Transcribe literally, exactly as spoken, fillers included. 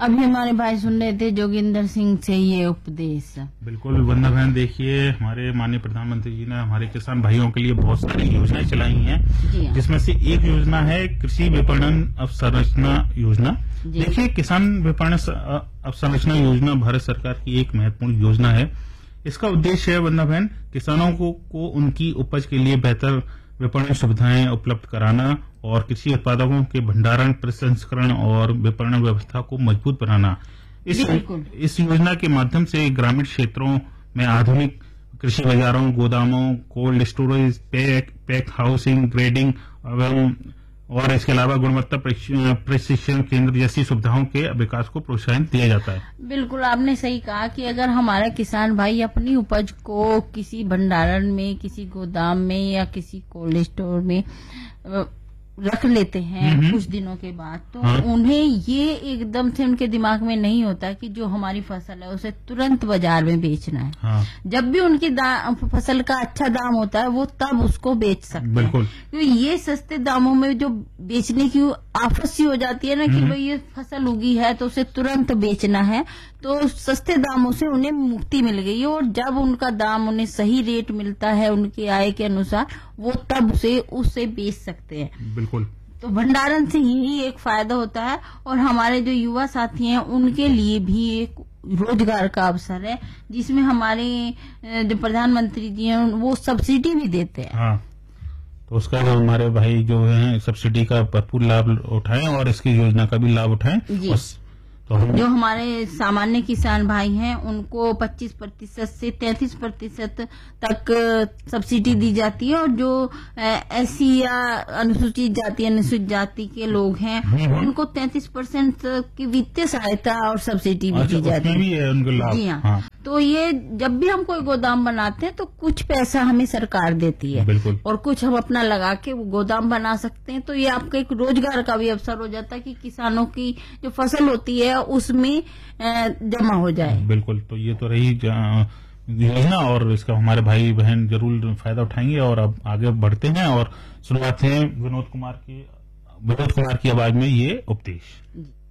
अभी हमारे भाई सुन रहे थे जोगिंदर सिंह से ये उपदेश। बिल्कुल वंदना बहन, देखिए हमारे माननीय प्रधानमंत्री जी ने हमारे किसान भाइयोों के लिए बहुत सारी योजनाएं चलाई हैं, जिसमें से एक योजना है कृषि विपणन अवसंरचना योजना। देखिए किसान विपणन अवसंरचना योजना भारत सरकार की एक महत्वपूर्ण योजना है। इसका उद्देश्य है वंदना बहन, किसानों को, को उनकी उपज के लिए बेहतर विपणन सुविधाएं उपलब्ध कराना और कृषि उत्पादों के भंडारण, प्रसंस्करण और विपणन व्यवस्था को मजबूत बनाना। इस इस योजना के माध्यम से ग्रामीण क्षेत्रों में आधुनिक कृषि बाजारों, गोदामों, cold storage, pack pack housing, grading एवं और इसके अलावा गुणवत्ता प्रशिक्षण केंद्र जैसी सुविधाओं के विकास को प्रोत्साहन दिया जाता है। बिल्कुल आपने सही कहा कि अगर हमारा किसान भाई अपनी उपज को किसी भंडारण में, किसी गोदाम में या किसी कोल्ड स्टोर में रख लेते हैं कुछ दिनों के बाद, तो हाँ? उन्हें ये एकदम से उनके दिमाग में नहीं होता कि जो हमारी फसल है उसे तुरंत बाजार में बेचना है। हाँ? जब भी उनकी फसल का अच्छा दाम होता है वो तब उसको बेच सकते हैं, क्योंकि ये सस्ते दामों में जो बेचने की आफत सी हो जाती है ना कि भाई ये फसल उगी है तो उसे तुरंत बेचना है, तो सस्ते दामों से उन्हें मुक्ति मिल गई है। और जब उनका दाम उन्हें सही रेट मिलता है उनके आय के अनुसार, वो तब उसे उससे बेच सकते हैं। बिल्कुल। तो भंडारण से यही एक फायदा होता है और हमारे जो युवा साथी हैं उनके लिए भी एक रोजगार का अवसर है, जिसमें हमारे जो प्रधानमंत्री जी हैं वो सब्सिडी भी देते हैं। हाँ, तो उसका जो हमारे भाई जो है सब्सिडी का भरपूर लाभ उठाएं और इसकी योजना का भी लाभ उठाएं। तो हम जो हमारे सामान्य किसान भाई हैं उनको पच्चीस प्रतिशत से तैंतीस प्रतिशत तक सब्सिडी दी जाती है, और जो एससी या अनुसूचित जाति अनुसूचित जाति के लोग हैं उनको तैंतीस परसेंट की वित्तीय सहायता और सब्सिडी भी दी जाती है। भी है उनको लाभ। जी हाँ, हाँ। तो ये जब भी हम कोई गोदाम बनाते हैं तो कुछ पैसा हमें सरकार देती है और कुछ हम अपना लगा के वो गोदाम बना सकते हैं। तो ये आपका एक रोजगार का भी अवसर हो जाता है कि किसानों की जो फसल होती है उसमें जमा हो जाए। बिल्कुल, तो ये तो रही योजना और इसका हमारे भाई बहन जरूर फायदा उठाएंगे। और अब आगे बढ़ते हैं और शुरुआत है विनोद कुमार की विनोद कुमार की आवाज में ये उपदेश।